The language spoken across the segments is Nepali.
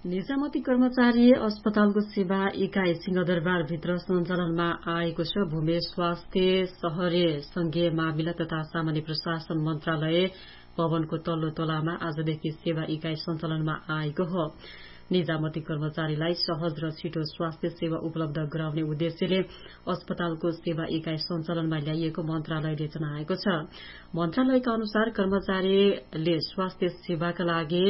निजामती कर्मचारी अस्पतालको सेवा इकाई सिंहदरबारभित्र सञ्चालनमा आएको छ। भूमि स्वास्थ्य शहरी संघीय मामिला तथा सामान्य प्रशासन मन्त्रालय भवनको तल्लो तलामा आजदेखि सेवा इकाई सञ्चालनमा आएको हो। निजामती कर्मचारीलाई सहज र छिटो स्वास्थ्य सेवा उपलब्ध गराउने उद्देश्यले अस्पतालको सेवा इकाई सञ्चालनमा ल्याइएको मन्त्रालयले जनाएको छ। मन्त्रालयका अनुसार कर्मचारीले स्वास्थ्य सेवाका लागि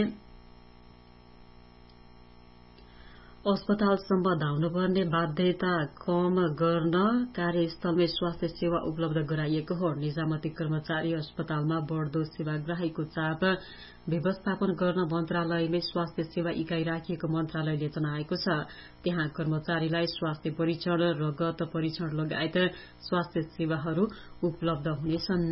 अस्पतालसम्म धाउनुपर्ने बाध्यता कम गर्न कार्यस्थलमै स्वास्थ्य सेवा उपलब्ध गराइएको हो। निजामती कर्मचारी अस्पतालमा बढ़दो सेवाग्राहीको चाप व्यवस्थापन गर्न मन्त्रालयमै स्वास्थ्य सेवा इकाई राखिएको मन्त्रालयले जनाएको छ। त्यहाँ कर्मचारीलाई स्वास्थ्य परीक्षण, रगत परीक्षण लगायत स्वास्थ्य सेवाहरू उपलब्ध हुनेछन्।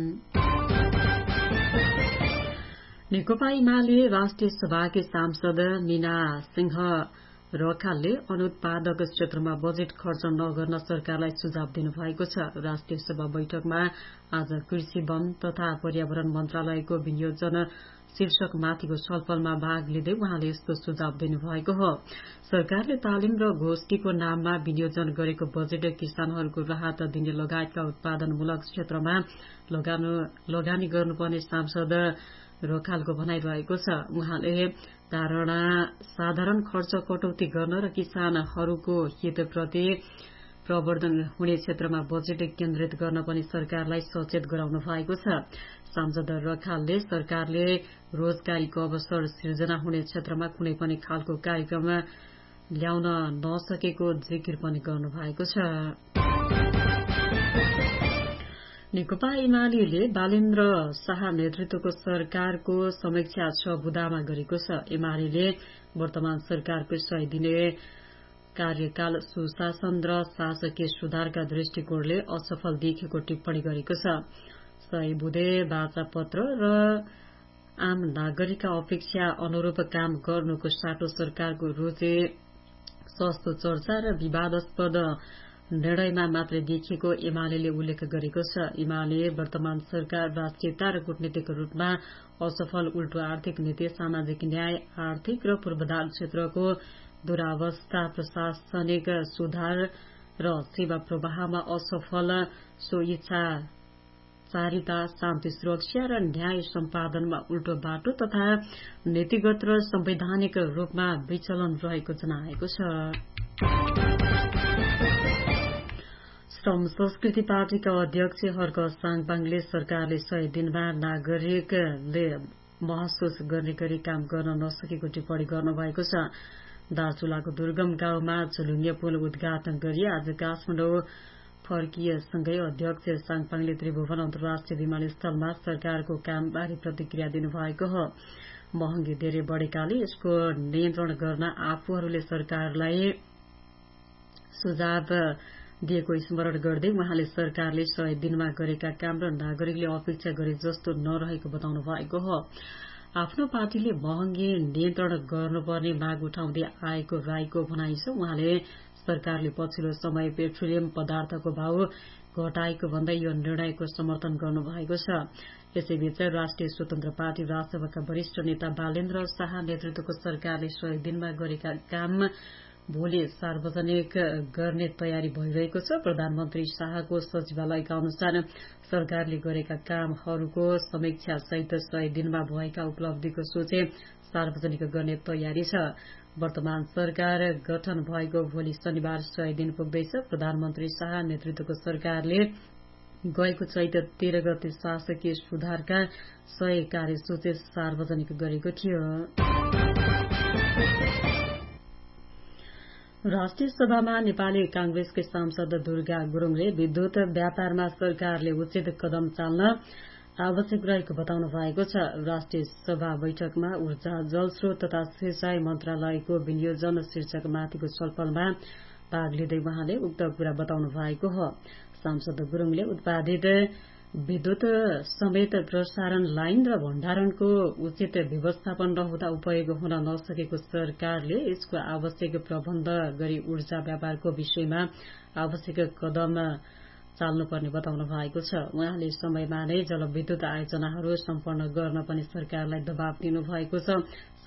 नेकपा एमाले राष्ट्रिय सभाकी सांसद मीना सिंह रखालले अनुत्पादक क्षेत्रमा बजेट खर्च नगर्न सरकारलाई सुझाव दिनुभएको छ। राष्ट्रिय सभा बैठकमा आज कृषि, वन तथा पर्यावरण मन्त्रालयको विनियोजन शीर्षक माथिको छलफलमा भाग लिँदै उहाँले यस्तो सुझाव दिनुभएको हो। सरकारले तालिम र गोष्ठीको नाममा विनियोजन गरेको बजेट किसानहरूको राहत दिने लगायतका उत्पादनमूलक क्षेत्रमा लगानी गर्नुपर्ने सांसद रखालको भनाइरहेको छ। उहाँले साधारण खर्च कटौती गर्न र किसानहरूको हितप्रति प्रवर्धन हुने क्षेत्रमा बजेट केन्द्रित गर्न पनि सरकारलाई सचेत गराउनु भएको छ। सांसद रखालले सरकारले रोजगारीको अवसर सिर्जना हुने क्षेत्रमा कुनै पनि खालको कार्यक्रम ल्याउन नसकेको जिकिर पनि गर्नुभएको छ। नेकपा एमाले बालेन्द्र शाह नेतृत्वको सरकारको समीक्षा 6 बुँदामा गरेको छ। एमाले वर्तमान सरकारको 100 दिने कार्यकाल सुशासन र शासकीय सुधारका दृष्टिकोणले असफल देखेको टिप्पणी गरेको छ। 100 बुँदे वाचा पत्र र आम नागरिकका अपेक्षा अनुरूप काम गर्नुको साटो सरकारको रुचि सस्तो चर्चा र विवादास्पद निर्णयमा मात्रै देखिएको एमाले उल्लेख गरेको छ। एमाले वर्तमान सरकार राष्ट्रियता र कूटनीतिक रूपमा असफल, उल्टो आर्थिक नीति, सामाजिक न्याय, आर्थिक र पूर्वाधार क्षेत्रको दुरावस्था, प्रशासनिक सुधार र सेवा प्रवाहमा असफल, स्वेच्छाचारिता, शान्ति सुरक्षा र न्याय सम्पादनमा उल्टो बाटो तथा नीतिगत र संवैधानिक रूपमा विचलन रहेको जनाएको छ। श्रम संस्कृति पार्टीका अध्यक्ष हर्क साङपाङले सरकारले 100 दिनमा नागरिकले महसुस गर्ने गरी काम गर्न नसकेको टिप्पणी गर्नुभएको छ। दार्चुलाको दुर्गम गाउँमा झुलुङ्गे पुल उद्घाटन गरी आज काठमाडौँ फर्किएसँगै अध्यक्ष साङपाङले त्रिभुवन अन्तर्राष्ट्रिय विमानस्थलमा सरकारको कामबारे प्रतिक्रिया दिनुभएको हो। महँगी धेरै बढ़ेकाले यसको नियन्त्रण गर्न आफूहरूले सरकारलाई सुझाव दिएको स्मरण गर्दै उहाँले सरकारले 100 दिनमा गरेका काम र नागरिकले अपेक्षा गरे जस्तो नरहेको बताउनु भएको हो। आफ्नो पार्टीले महँगी नियन्त्रण गर्नुपर्ने माग उठाउँदै आएको राईको भनाइ छ। उहाँले सरकारले पछिल्लो समय पेट्रोलियम पदार्थको भाव घटाएको भन्दै यो निर्णयको समर्थन गर्नुभएको छ। यसैबीच राष्ट्रिय स्वतन्त्र पार्टी राजसभाका वरिष्ठ नेता बालेन्द्र शाह नेतृत्वको सरकारले 100 दिनमा गरेका काम भोलि सार्वजनिक गर्ने तयारी भइरहेको छ। प्रधानमन्त्री शाहको सचिवालयका अनुसार सरकारले गरेका कामहरूको समीक्षा सहित 100 दिनमा भएका उपलब्धिको सूची सार्वजनिक गर्ने तयारी छ। वर्तमान सरकार गठन भएको भोलि शनिबार 100 दिन पुग्दैछ। प्रधानमन्त्री शाह नेतृत्वको सरकारले गएको चैत 13 गते शासकीय सुधारका 100 कार्यसूची सार्वजनिक गरेको थियो। राष्ट्रिय सभामा नेपाली कांग्रेसकै सांसद दुर्गा गुरूङले विद्युत व्यापारमा सरकारले उचित कदम चाल्न आवश्यक रहेको बताउनु भएको छ। राष्ट्रिय सभा बैठकमा ऊर्जा, जलस्रोत तथा सिंचाई मन्त्रालयको विनियोजन शीर्षक माथिको छलफलमा भाग लिँदै उहाँले उक्त कुरा बताउनु भएको हो। सांसद गुरूङले उत्पादित विद्युत समेत प्रसारण लाइन र भण्डारणको उचित व्यवस्थापन नहुँदा उपयोग हुन नसकेको सरकारले यसको आवश्यक प्रबन्ध गरी ऊर्जा व्यापारको विषयमा आवश्यक कदम चाल्नुपर्ने बताउनु भएको छ। उहाँले समयमा नै जलविद्युत आयोजनाहरू सम्पन्न गर्न पनि सरकारलाई दबाव दिनुभएको छ।